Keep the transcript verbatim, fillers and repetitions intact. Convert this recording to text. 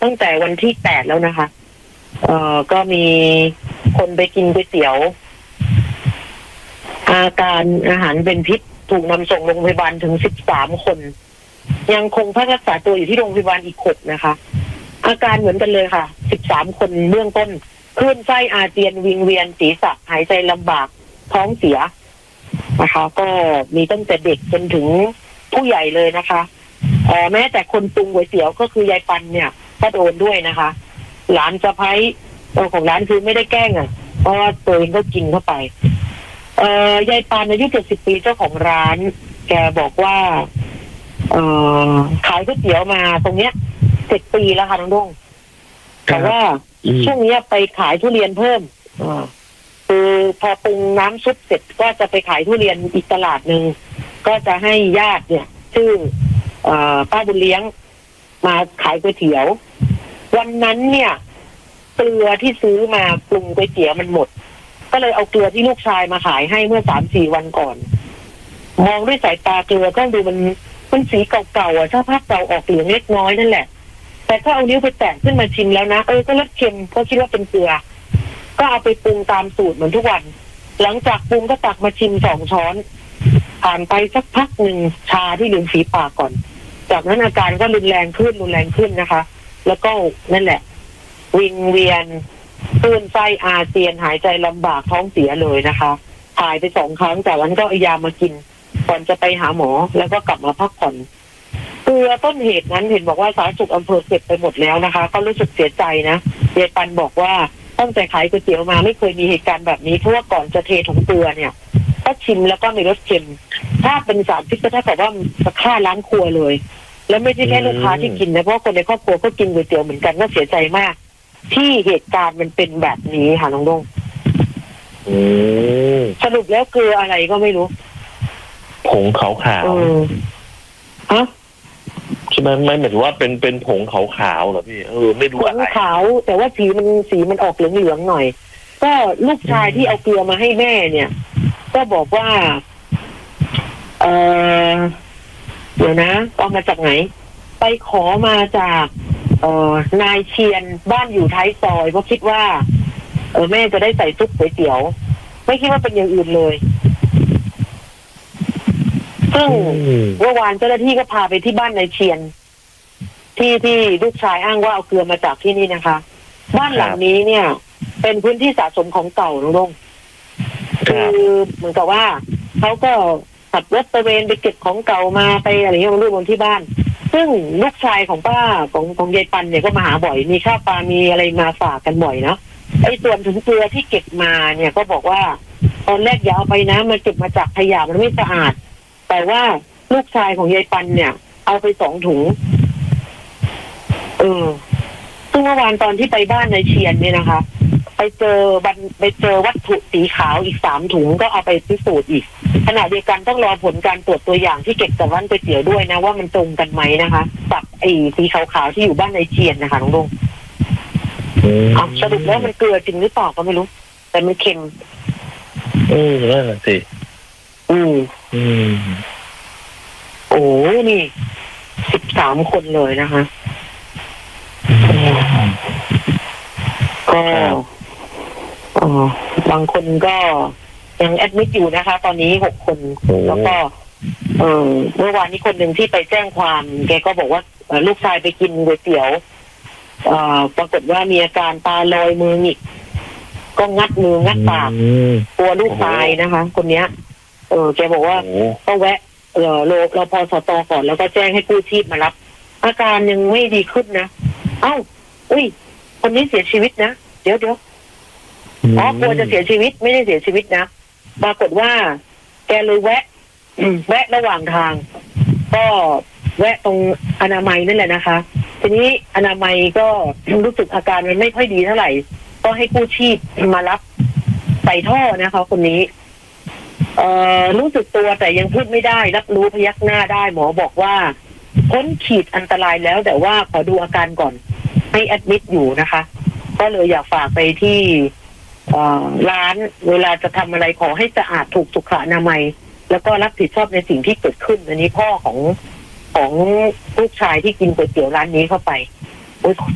ตั้งแต่วันที่แปดแล้วนะคะเอ่อก็มีคนไปกินก๋วยเตี๋ยวอาการอาหารเป็นพิษถูกนำส่งโรงพยาบาลถึงสิบสามคนยังคงพักรักษาตัวอยู่ที่โรงพยาบาลอีกหกนะคะอาการเหมือนกันเลยค่ะสิบสามคนเบื้องต้นคลื่นไส้อาเจียนวิงเวียนศีรษะหายใจลำบากท้องเสียนะคะก็มีตั้งแต่เด็กจนถึงผู้ใหญ่เลยนะคะเอ่อแม้แต่คนปรุงก๋วยเตี๋ยวก็คือยายปันเนี่ยก็โดนด้วยนะคะหลานสะใภ้ตัวของร้านคือไม่ได้แกล้งอ่ะเพราะว่าตัวเองก็กินเข้าไปเอ่อยายปันอายุเจ็ดสิบปีเจ้าของร้านแกบอกว่าเอ่อขายก๋วยเตี๋ยวมาตรงเนี้ยเจ็ดปีแล้วค่ะน้องดงแต่ว่าช่วงนี้ไปขายทุเรียนเพิ่มอ่าคือพอปรุงน้ำซุปเสร็จก็จะไปขายทุเรียนอีกตลาดหนึ่งก็จะให้ญาติเนี่ยชื่อป้าบุญเลี้ยงมาขายก๋วยเตี๋ยววันนั้นเนี่ยเกลือที่ซื้อมาปรุงก๋วยเตี๋ยวมันหมดก็เลยเอาเกลือที่ลูกชายมาขายให้เมื่อสามสี่วันก่อนมองด้วยสายตาเกลือก็ดูมันมันสีเก่าๆอ่ะถ้าภาพเก่าออกเหลืองเล็กน้อยนั่นแหละแต่ถ้าเอานิ้วไปแตะขึ้นมาชิมแล้วนะเออก็รสเค็มก็คิดว่าเป็นเกลือก็เอาไปปรุงตามสูตรเหมือนทุกวันหลังจากปรุงก็ตักมาชิมสองช้อนผ่านไปสักพักหนึ่งชาที่ริมฝีปากก่อนจากนั้นอาการก็รุนแรงขึ้นรุนแรงขึ้นนะคะแล้วก็นั่นแหละวิงเวียนคลื่นไส้อาเจียนหายใจลำบากท้องเสียเลยนะคะถ่ายไปสองครั้งจากนั้นก็เอายามากินก่อนจะไปหาหมอแล้วก็กลับมาพักผ่อนเกลือต้นเหตุนั้นเห็นบอกว่าสาธารณสุขอำเภอเก็บไปหมดแล้วนะคะก็รู้สึกเสียใจนะยายปันบอกว่าตั้งแต่ขายก๋วยเตี๋ยวมาไม่เคยมีเหตุการณ์แบบนี้เพราะว่าก่อนจะเทถุงเกลือเนี่ยก็ชิมแล้วก็มีรสเค็มถ้าเป็นสารพิษก็เท่ากับว่าจะฆ่าล้างครัวเลยแล้วไม่ใช่แค่ลูกค้าที่กินนะเพราะคนในครอบครัวก็กินก๋วยเตี๋ยวเหมือนกันก็เสียใจมากที่เหตุการณ์มันเป็นแบบนี้ค่ะน้องดงสรุปแล้วเกลืออะไรก็ไม่รู้ผงขาวขาวฮะใช่ไหมไม่หมายถึงว่าเป็นเป็นผงขาวขาวเหรอพี่เออไม่รู้อะไรผงขาวแต่ว่าสีมันสีมันออกเหลืองเหลืองหน่อยก็ลูกชายที่เอาเกลือมาให้แม่เนี่ยก็บอกว่าเออเดี๋ยวนะเอามาจากไหนไปขอมาจากเอ่อนายเชียนบ้านอยู่ท้ายซอยเพราะคิดว่าเออแม่จะได้ใส่ซุปก๋วยเตี๋ยวไม่คิดว่าเป็นอย่างอื่นเลยซึ่งเมื่อวานเจ้าหน้าที่ก็พาไปที่บ้านนายเชียนที่ที่ลูกชายอ้างว่าเอาเกลือมาจากที่นี่นะคะบ้านหลังนี้เนี่ยเป็นพื้นที่สะสมของเก่าลุงคือเหมือนกับว่าเขาก็ขับรถตระเวนไปเก็บของเก่ามาไปอะไรอย่างเงี้ยมาดูบนที่บ้านซึ่งลูกชายของป้าของของยายปันเนี่ยก็มาหาบ่อยมีข้าวปลามีอะไรมาฝากกันบ่อยเนาะไอ้ส่วนถุงเกลือที่เก็บมาเนี่ยก็บอกว่าตอนแรกอย่าเอาไปนะมันเก็บมาจากขยะมันไม่สะอาดแต่ว่าลูกชายของยายปันเนี่ยเอาไปสองถุงเออซึ่งเมื่อวานตอนที่ไปบ้านนายเชียนเนี่ยนะคะไปเจอบันไปเจอวัตถุสีขาวอีกสามถุงก็เอาไปพิสูจน์อีกขณะเดียวกันต้องรอผลการตรวจตัวอย่างที่เก็บจากร้านก๋วยเตี๋ยวด้วยนะว่ามันตรงกันไหมนะคะกับไอ้สีขาวๆที่อยู่บ้านนายเชียนนะคะน้องดงอ่ะสรุปแล้วมันเกลือจริงหรือเปล่าก็ไม่รู้แต่มันเค็มเออนั่นแหละสิอืมอืมโอ้นี่สิบสามคนเลยนะคะก็อ๋อบางคนก็ยังแอดมิดอยู่นะคะตอนนี้หกคนแล้วก็เออเมื่อวานนี้คนหนึ่งที่ไปแจ้งความแกก็บอกว่าลูกชายไปกินก๋วยเตี๋ยวอ่าปรากฏว่ามีอาการตาลอยมือหงิกก็งัดมืองัดปากกลัวลูกตายนะคะคนเนี้ยเออแกบอกว่าก็แวะเออโลเราพอสตก่อนแล้วก็แจ้งให้กู้ชีพมารับอาการยังไม่ดีขึ้นนะเอ้าอุ้ยคนนี้เสียชีวิตนะเดี๋ยวเดี๋ยวอ๋อกลัวจะเสียชีวิตไม่ได้เสียชีวิตนะปรากฏว่าแกเลยแวะแวะระหว่างทางก็แวะตรงอนามัยนั่นแหละนะคะทีนี้อนามัยก็รู้สึกอาการมันไม่ค่อยดีเท่าไหร่ก็ให้กู้ชีพมารับใส่ท่อนะคะคนนี้เอ่อรู้สึกตัวแต่ยังพูดไม่ได้รับรู้พยักหน้าได้หมอบอกว่าพ้นขีดอันตรายแล้วแต่ว่าขอดูอาการก่อนให้แอดมิดอยู่นะคะก็เลยอยากฝากไปที่ร้านเวลาจะทำอะไรขอให้สะอาดถูกสุขอนามัยแล้วก็รับผิดชอบในสิ่งที่เกิดขึ้นอันนี้พ่อของของลูกชายที่กินก๋วยเตี๋ยวร้านนี้เข้าไป